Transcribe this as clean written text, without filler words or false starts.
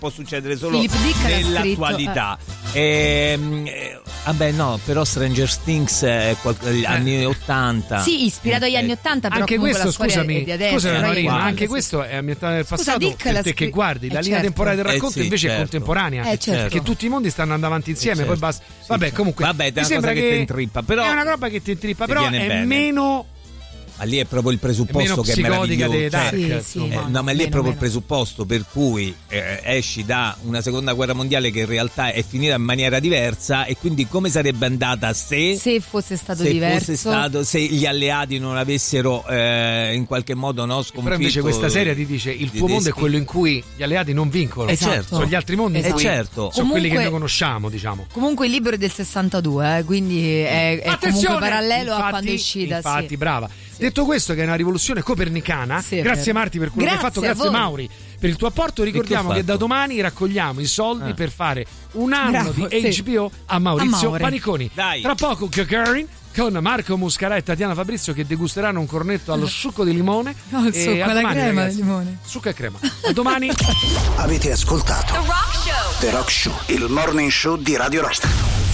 può succedere solo Philip Dick nell'attualità. Vabbè, no, però Stranger Things è anni 80. Sì, ispirato agli anni 80, però anche questo, la storia scusami, è di adesso. scusami Marina, Guarda, anche questo è ambientato nel passato. Dick per te che guardi la linea temporale del racconto sì, invece certo. è contemporanea, perché tutti i mondi stanno andando avanti insieme, poi basta. Vabbè, comunque vabbè, mi sembra che ti intrippa, però è una roba che ti intrippa, però è bene. meno. Ma lì è proprio il presupposto che è meraviglioso. No, ma lì è proprio il presupposto per cui esci da una seconda guerra mondiale che in realtà è finita in maniera diversa, e quindi come sarebbe andata se fosse stato diverso, se gli alleati non avessero in qualche modo sconfitto. Però invece questa serie ti dice il tuo mondo è quello in cui gli alleati non vincono. Certo. Sono gli altri mondi in cui certo. sono quelli che noi conosciamo, diciamo. Comunque il libro è del 62, quindi è comunque parallelo a quando è uscita. Infatti, brava. Detto questo, che è una rivoluzione copernicana, grazie Marti per quello che hai fatto, grazie Mauri per il tuo apporto. Ricordiamo che da domani raccogliamo i soldi per fare un anno di HBO a Maurizio Paniconi. Dai. Tra poco Gagarin con Marco Muscarà e Tatiana Fabrizio che degusteranno un cornetto allo succo di limone. Il succo alla crema di limone. Succo e crema. A domani. Avete ascoltato The Rock Show, il morning show di Radio Rock.